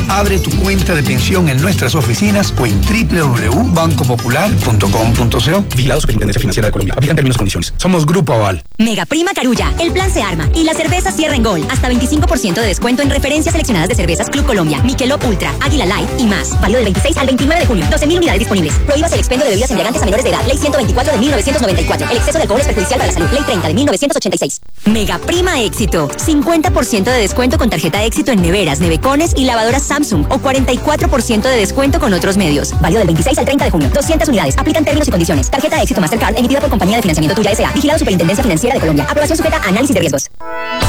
Abre tu cuenta de pensión en nuestras oficinas o en www.bancopopular.com.co. Vigilado Superintendencia Financiera de Colombia. Aplican términos y condiciones. Somos Grupo Aval. Mega Prima Carulla. El plan se arma y la cerveza cierra en gol. Hasta 25% de descuento en referencias seleccionadas de cervezas Club Colombia, Michelob Ultra, Águila Light y más. Válido del 26 al 29 de junio. 12.000 unidades disponibles. Prohíbas el expendio de bebidas embriagantes a menores de edad. Ley 124 de 1994. El exceso de alcohol es perjudicial para la salud. Ley 30 de 1986. Mega Prima Éxito. 50% de descuento con tarjeta Éxito en neveras, nevecones y lavadoras Samsung o 44% de descuento con otros medios. Válido del 26 al 30 de junio. 200 unidades. Aplican términos y condiciones. Tarjeta Éxito Mastercard emitida por Compañía de Financiamiento Tuya S.A. Vigilado Superintendencia Financiera de Colombia. Aprobación sujeta a análisis de riesgos.